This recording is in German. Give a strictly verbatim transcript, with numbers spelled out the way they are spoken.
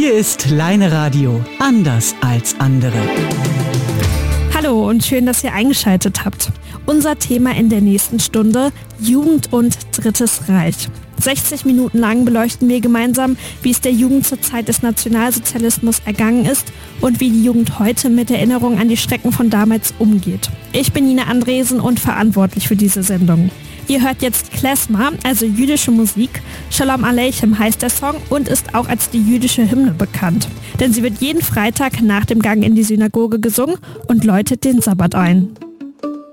Hier ist Leine Radio, anders als andere. Hallo und schön, dass ihr eingeschaltet habt. Unser Thema in der nächsten Stunde: Jugend und Drittes Reich. sechzig Minuten lang beleuchten wir gemeinsam, wie es der Jugend zur Zeit des Nationalsozialismus ergangen ist und wie die Jugend heute mit Erinnerung an die Schrecken von damals umgeht. Ich bin Nina Andresen und verantwortlich für diese Sendung. Ihr hört jetzt Klezmer, also jüdische Musik. Shalom Aleichem heißt der Song und ist auch als die jüdische Hymne bekannt. Denn sie wird jeden Freitag nach dem Gang in die Synagoge gesungen und läutet den Sabbat ein.